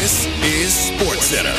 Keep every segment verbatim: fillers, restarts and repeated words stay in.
This is SportsCenter.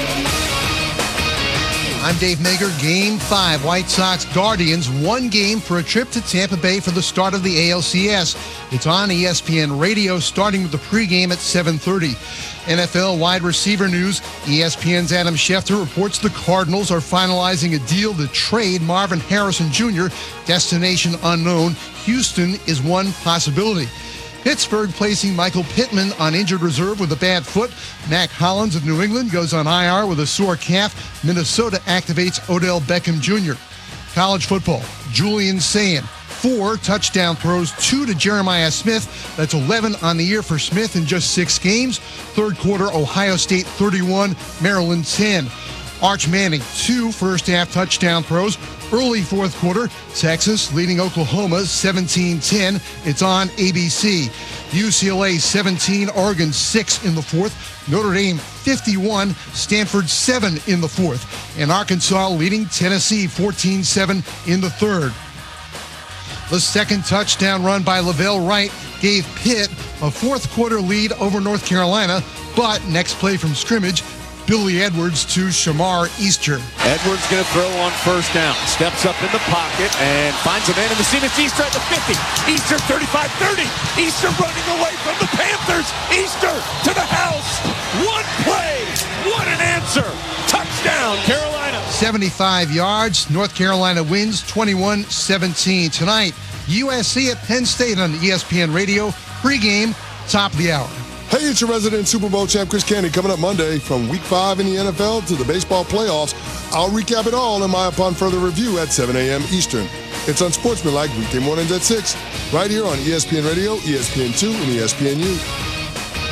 I'm Dave Mager. Game five, White Sox Guardians. One game for a trip to Tampa Bay for the start of the A L C S. It's on E S P N Radio, starting with the pregame at seven thirty. N F L wide receiver news. E S P N's Adam Schefter reports the Cardinals are finalizing a deal to trade Marvin Harrison Junior Destination unknown. Houston is one possibility. Pittsburgh placing Michael Pittman on injured reserve with a bad foot. Mac Hollins of New England goes on I R with a sore calf. Minnesota activates Odell Beckham Junior College football, Julian Sayin, four touchdown throws, two to Jeremiah Smith. That's eleven on the year for Smith in just six games. Third quarter, Ohio State thirty-one, Maryland ten. Arch Manning, two first-half touchdown throws. Early fourth quarter, Texas leading Oklahoma seventeen ten. It's on A B C. U C L A seventeen, Oregon six in the fourth. Notre Dame fifty-one, Stanford seven in the fourth. And Arkansas leading Tennessee fourteen seven in the third. The second touchdown run by Lavelle Wright gave Pitt a fourth quarter lead over North Carolina, but next play from scrimmage, Billy Edwards to Shamar Easter. Edwards going to throw on first down. Steps up in the pocket and finds a man in the seam. It's Easter at the fifty. Easter thirty-five thirty. Easter running away from the Panthers. Easter to the house. One play. What an answer. Touchdown, Carolina. seventy-five yards. North Carolina wins twenty-one seventeen. Tonight, U S C at Penn State on E S P N Radio. Pre-game, top of the hour. Hey, it's your resident Super Bowl champ, Chris Candy, coming up Monday from week five in the N F L to the baseball playoffs. I'll recap it all in my Upon Further Review at seven a.m. Eastern. It's Unsportsmanlike weekday mornings at six, right here on E S P N Radio, E S P N two, and E S P N U.